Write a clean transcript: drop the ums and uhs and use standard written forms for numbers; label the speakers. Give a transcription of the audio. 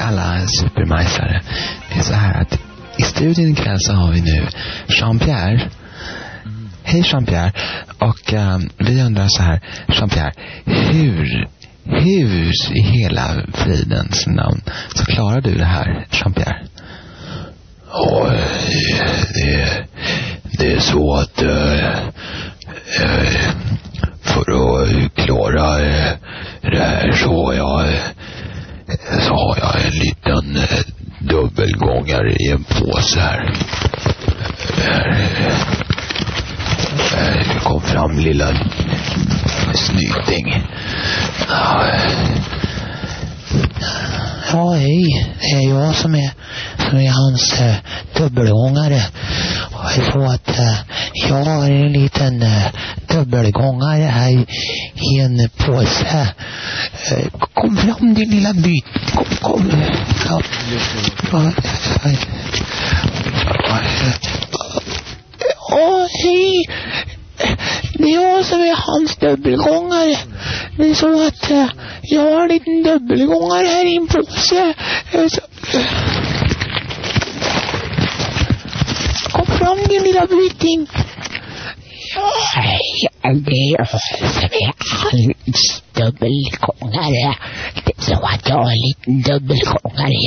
Speaker 1: alla supermajsare. Det är så här att i studion ikväll så har vi nu Jean-Pierre. Hej Jean-Pierre. Och vi undrar så här, Jean-Pierre, hur i hela fridens namn så klarar du det här, Jean-Pierre?
Speaker 2: Ja, det är så att för att klara det här så har jag en liten dubbelgångare i en påse här. Det kom fram lilla snyting.
Speaker 3: Ja, hej. Det är jag som är hans dubbelgångare. Och jag tror att jag har en liten dubbelgångare här i en påse. Kom fram din lilla byt. Kom. Ja. Hej. Det är jag som är hans dubbelgångare. Det är så att jag har en liten dubbelgångare här i en påse. Kom fram din lilla byting. Ja, det är jag som är hans dubbelgångare. Det är så att jag har en liten dubbelgångare.